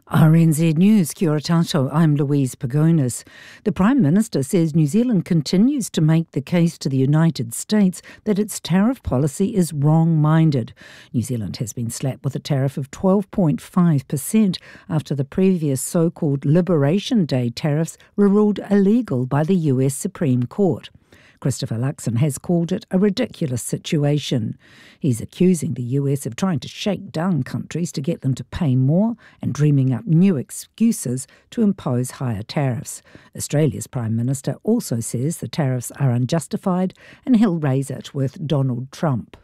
RNZ News, kia ora tātou, I'm Louise Pagonis. The Prime Minister says New Zealand continues to make the case to the United States that its tariff policy is wrong-minded. New Zealand has been slapped with a tariff of 12.5% after the previous so-called Liberation Day tariffs were ruled illegal by the US Supreme Court. Christopher Luxon has called it a ridiculous situation. He's accusing the US of trying to shake down countries to get them to pay more and dreaming up new excuses to impose higher tariffs. Australia's Prime Minister also says the tariffs are unjustified and he'll raise it with Donald Trump.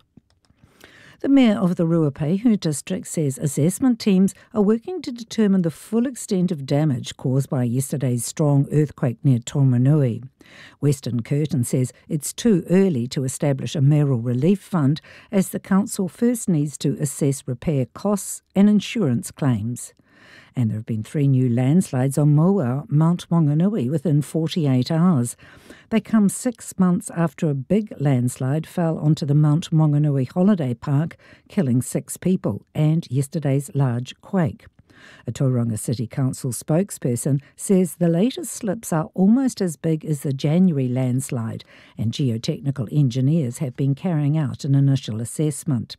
The Mayor of the Ruapehu district says assessment teams are working to determine the full extent of damage caused by yesterday's strong earthquake near Tomanui. Western Curtin says it's too early to establish a mayoral relief fund as the council first needs to assess repair costs and insurance claims. And there have been 3 new landslides on Mount Maunganui within 48 hours. They come 6 months after a big landslide fell onto the Mount Maunganui Holiday Park, killing 6 people, and yesterday's large quake. A Tauranga City Council spokesperson says the latest slips are almost as big as the January landslide, and geotechnical engineers have been carrying out an initial assessment.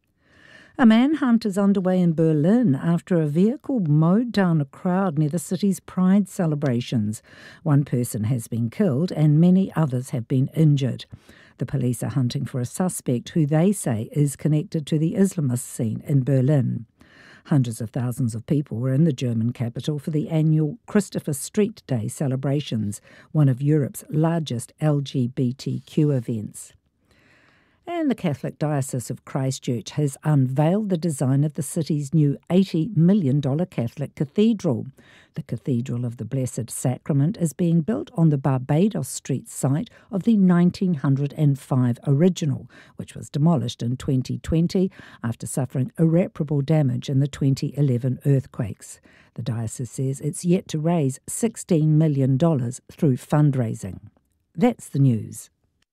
A manhunt is underway in Berlin after a vehicle mowed down a crowd near the city's Pride celebrations. 1 person has been killed and many others have been injured. The police are hunting for a suspect who they say is connected to the Islamist scene in Berlin. Hundreds of thousands of people were in the German capital for the annual Christopher Street Day celebrations, one of Europe's largest LGBTQ events. And the Catholic Diocese of Christchurch has unveiled the design of the city's new $80 million Catholic cathedral. The Cathedral of the Blessed Sacrament is being built on the Barbados Street site of the 1905 original, which was demolished in 2020 after suffering irreparable damage in the 2011 earthquakes. The diocese says it's yet to raise $16 million through fundraising. That's the news.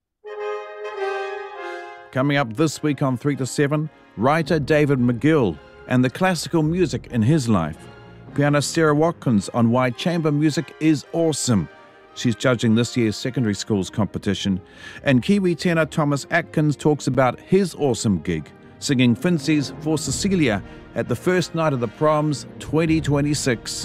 Coming up this week on 3 to 7, writer David McGill and the classical music in his life. Pianist Sarah Watkins on why chamber music is awesome. She's judging this year's secondary schools competition. And Kiwi tenor Thomas Atkins talks about his awesome gig, singing Fincy's For Cecilia at the first night of the Proms 2026.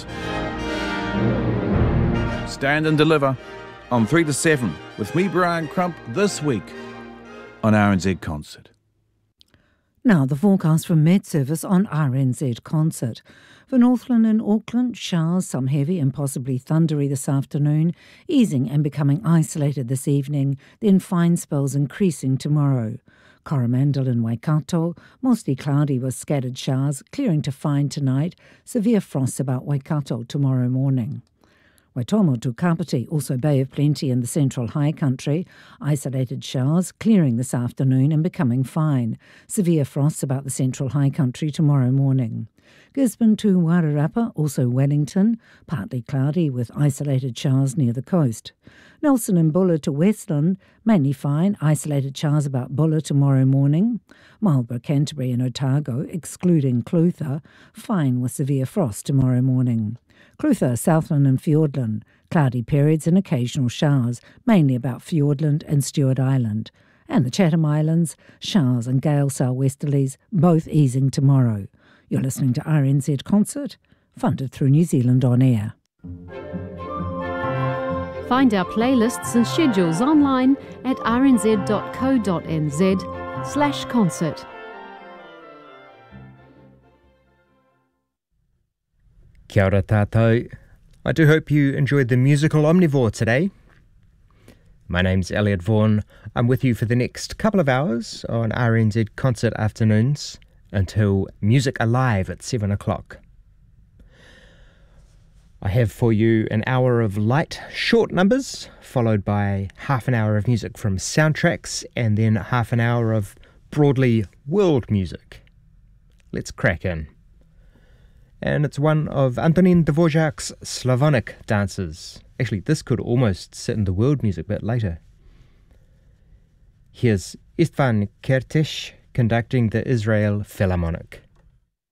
Stand and Deliver on 3 to 7 with me, Brian Crump, this week on RNZ Concert. Now the forecast from Met Service on RNZ Concert. For Northland and Auckland, showers, some heavy and possibly thundery this afternoon, easing and becoming isolated this evening, then fine spells increasing tomorrow. Coromandel and Waikato, mostly cloudy with scattered showers, clearing to fine tonight, severe frost about Waikato tomorrow morning. Waitomo to Kapiti, also Bay of Plenty in the central high country. Isolated showers, clearing this afternoon and becoming fine. Severe frosts about the central high country tomorrow morning. Gisborne to Wairarapa, also Wellington, partly cloudy with isolated showers near the coast. Nelson and Buller to Westland, mainly fine, isolated showers about Buller tomorrow morning. Marlborough, Canterbury and Otago, excluding Clutha, fine with severe frost tomorrow morning. Clutha, Southland and Fiordland, cloudy periods and occasional showers, mainly about Fiordland and Stewart Island. And the Chatham Islands, showers and gale southwesterlies, both easing tomorrow. You're listening to RNZ Concert, funded through New Zealand On Air. Find our playlists and schedules online at rnz.co.nz/concert. Kia ora tātou. I do hope you enjoyed the musical omnivore today. My name's Elliot Vaughan. I'm with you for the next couple of hours on RNZ Concert Afternoons until Music Alive at 7 o'clock. I have for you an hour of light, short numbers, followed by half an hour of music from soundtracks, and then half an hour of broadly world music. Let's crack in. And it's one of Antonin Dvorak's Slavonic dances. Actually, this could almost sit in the world music bit later. Here's Istvan Kertész conducting the Israel Philharmonic.